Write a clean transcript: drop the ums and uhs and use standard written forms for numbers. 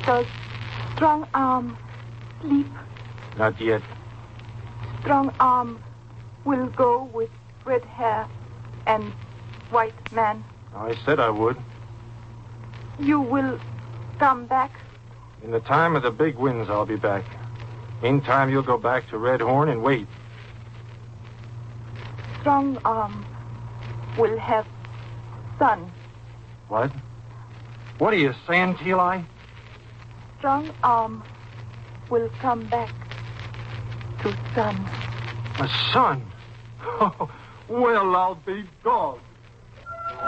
Does Strong Arm sleep? Not yet. Strong Arm will go with red hair and white man. I said I would. You will come back? In the time of the big winds, I'll be back. Meantime, you'll go back to Red Horn and wait. Strong Arm will have son. What? What are you saying, Eli? Strong Arm will come back to son. A son? Oh, well, I'll be dogged.